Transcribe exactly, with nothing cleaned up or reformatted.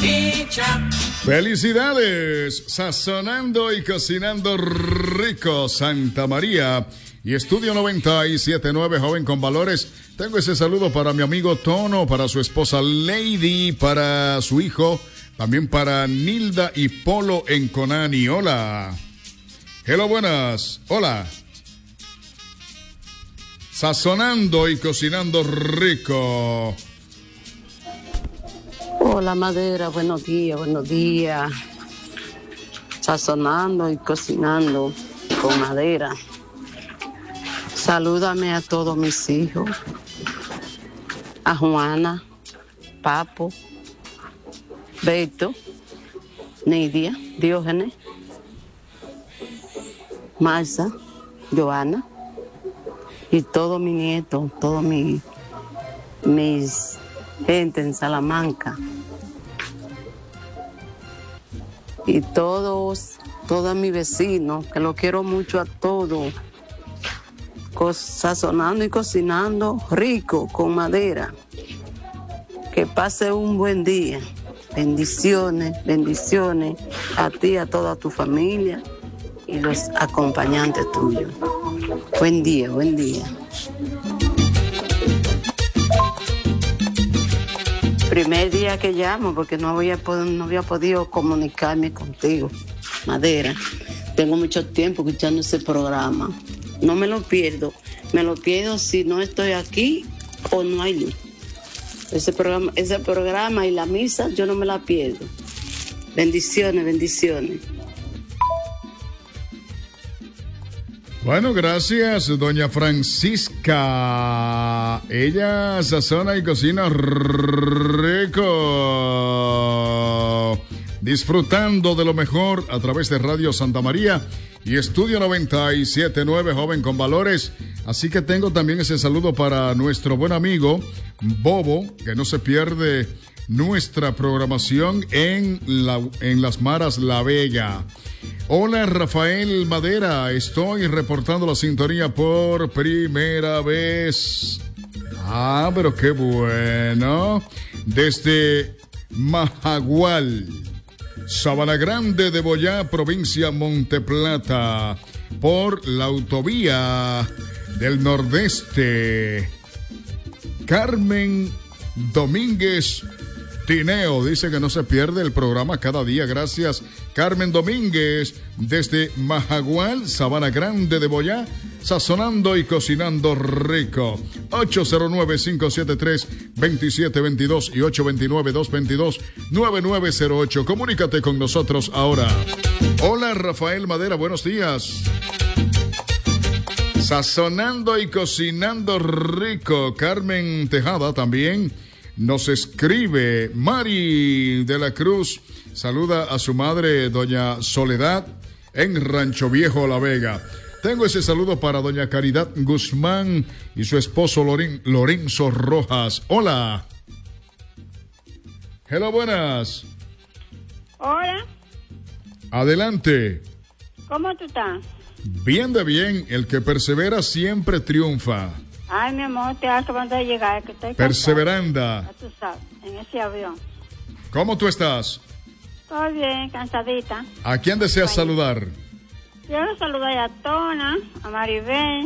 Micha. Felicidades, sazonando y cocinando rico, Santa María y Estudio noventa y siete punto nueve, joven con valores. Tengo ese saludo para mi amigo Tono, para su esposa Lady, para su hijo, también para Nilda y Polo en Conani. Hola. Hello, buenas. Hola. Sazonando y cocinando rico. Hola, Madera, buenos días, buenos días. Sazonando y cocinando con Madera. Salúdame a todos mis hijos, a Juana, Papo, Beto, Nidia, Diógenes, Marza, Joana y todos mis nietos, todos mis, mis gente en Salamanca y todos, todos mis vecinos, que los quiero mucho a todos. Sazonando y cocinando rico con Madera. Que pase un buen día. Bendiciones, bendiciones a ti, a toda tu familia y los acompañantes tuyos. Buen día, buen día. Primer día que llamo porque no había, no había podido comunicarme contigo, Madera. Tengo mucho tiempo escuchando ese programa. No me lo pierdo, me lo pierdo si no estoy aquí o no hay luz. Ese programa, ese programa y la misa yo no me la pierdo. Bendiciones, bendiciones. Bueno, gracias, doña Francisca. Ella sazona y cocina rico. Disfrutando de lo mejor a través de Radio Santa María y Estudio noventa y siete punto nueve, joven con valores. Así que tengo también ese saludo para nuestro buen amigo Bobo, que no se pierde nuestra programación en, la, en Las Maras La Vega. Hola, Rafael Madera, estoy reportando la sintonía por primera vez. Ah, pero qué bueno. Desde Majagual, Sabana Grande de Boyá, provincia Monteplata, por la autovía del Nordeste. Carmen Domínguez Tineo dice que no se pierde el programa cada día. Gracias, Carmen Domínguez, desde Majagual, Sabana Grande de Boyá, sazonando y cocinando rico. ocho cero nueve, cinco siete tres, dos siete dos dos y ocho dos nueve, dos dos dos, nueve nueve cero ocho. Comunícate con nosotros ahora. Hola, Rafael Madera, buenos días. Sazonando y cocinando rico. Carmen Tejada también nos escribe. Mari de la Cruz saluda a su madre, doña Soledad, en Rancho Viejo, La Vega. Tengo ese saludo para doña Caridad Guzmán y su esposo Loren, Lorenzo Rojas. Hola. Hello, buenas. Hola. Adelante. ¿Cómo tú estás? Bien de bien, el que persevera siempre triunfa. Ay, mi amor, te acabando de llegar, que estoy Perseveranda. cansada. Ya tú sabes, en ese avión. ¿Cómo tú estás? Todo bien, cansadita. ¿A quién deseas Ay. saludar? Quiero saludar a Tona, a Maribel,